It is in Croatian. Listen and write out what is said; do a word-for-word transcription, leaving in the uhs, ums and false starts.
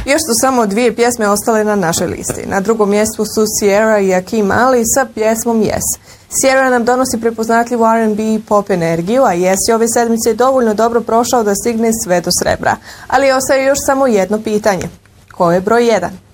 Još su samo dvije pjesme ostale na našoj listi. Na drugom mjestu su Sierra i Akim Ali sa pjesmom Yes. Sierra nam donosi prepoznatljivu R and B i pop energiju, a Yes je ove sedmice dovoljno dobro prošao da stigne sve do srebra. Ali ostaje još samo jedno pitanje. Ko je broj jedan?